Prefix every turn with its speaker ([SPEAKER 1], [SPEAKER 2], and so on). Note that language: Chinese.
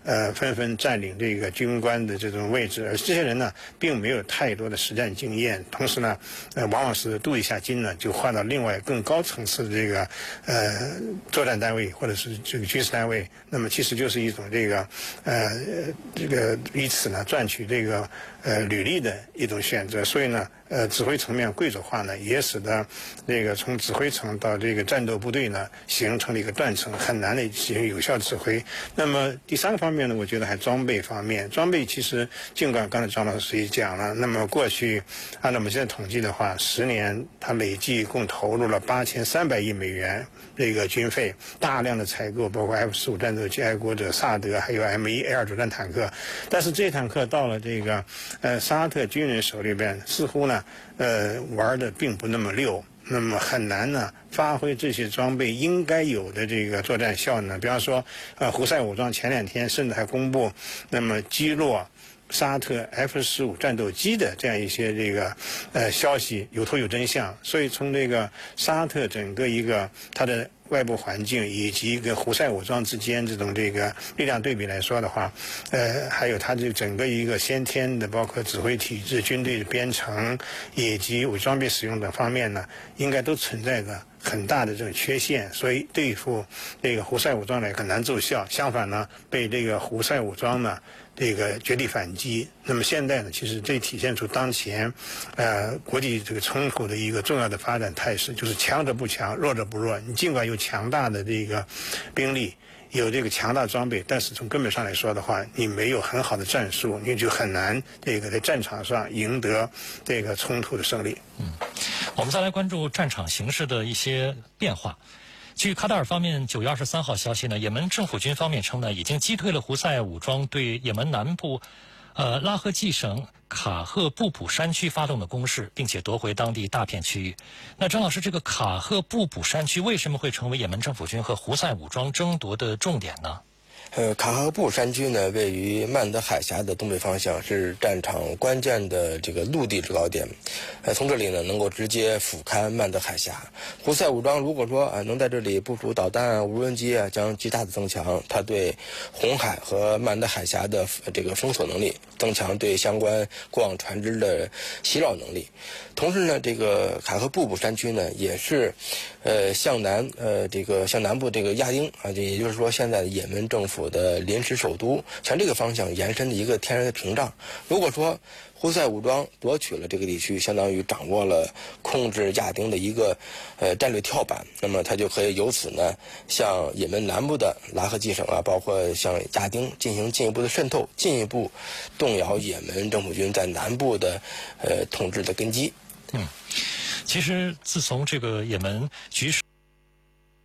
[SPEAKER 1] 纷纷占领这个军官的这种位置，而这些人呢，并没有太多的实战经验，同时呢，往往是镀一下金呢，就换到另外更高层次的这个作战单位或者是这个军事单位，那么其实就是一种这个以此呢赚取这个履历的一种选择，所以呢，指挥层面贵族化呢，也使得这个从指挥层到这个战斗部队呢，形成了一个断层，很难的进行有效指挥。那么第三个方面呢，我觉得还装备方面，装备其实尽管刚才张老师也讲了，那么过去按照我们现在统计的话，10年它累计共投入了8300亿美元这个军费，大量的采购，包括 F-15战斗机、爱国者、萨德，还有 M1A2主战坦克。但是这些坦克到了这个沙特军人手里边，似乎呢玩的并不那么溜。那么很难呢发挥这些装备应该有的这个作战效能。比方说，胡塞武装前2天甚至还公布，那么击落沙特 F-15战斗机的这样一些这个消息有头有真相。所以从这个沙特整个一个它的外部环境以及跟胡塞武装之间这种这个力量对比来说的话，还有它这整个一个先天的包括指挥体制、军队的编程以及武装备使用等方面呢，应该都存在着很大的这种缺陷，所以对付这个胡塞武装来很难奏效。相反呢，被这个胡塞武装呢这个绝地反击。那么现在呢，其实这体现出当前国际这个冲突的一个重要的发展态势，就是强者不强，弱者不弱。你尽管有强大的这个兵力，有这个强大装备，但是从根本上来说的话，你没有很好的战术，你就很难这个在战场上赢得这个冲突的胜利。
[SPEAKER 2] 我们再来关注战场形势的一些变化。据卡塔尔方面9月23号消息呢，也门政府军方面称呢，已经击退了胡塞武装对也门南部拉合季省卡赫布卜山区发动的攻势，并且夺回当地大片区域。那张老师，这个卡赫布卜山区为什么会成为也门政府军和胡塞武装争夺的重点呢？
[SPEAKER 3] 卡赫布山区呢，位于曼德海峡的东北方向，是战场关键的这个陆地制高点。从这里呢，能够直接俯瞰曼德海峡。胡塞武装如果说能在这里部署导弹、无人机将极大的增强它对红海和曼德海峡的这个封锁能力，增强对相关过往船只的袭扰能力。同时呢，这个卡赫布山区呢，也是向南向南部这个亚丁也就是说现在的也门政府的临时首都，向这个方向延伸的一个天然的屏障。如果说胡塞武装夺取了这个地区，相当于掌握了控制亚丁的一个战略跳板，那么它就可以由此呢向也门南部的拉合季省包括向亚丁进行进一步的渗透，进一步动摇也门政府军在南部的统治的根基。
[SPEAKER 2] 其实自从这个也门局势